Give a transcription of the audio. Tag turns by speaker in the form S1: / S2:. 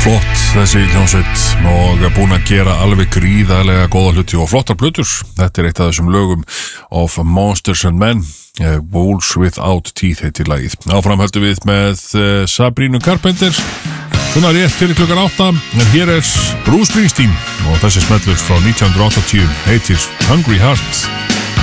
S1: Flott þessi hljómsveit og búin að gera alveg gríðarlega góða hluti og flottar plötur. Þetta eitt af þessum lögum of Monsters and Men. Wolves Without Teeth heitir lagið. Áfram höldum við með Sabrina Carpenter. Svona rétt fyrir klukkan 8. En hér Bruce Springsteen og þessi smellur frá 1980 heitir Hungry Heart.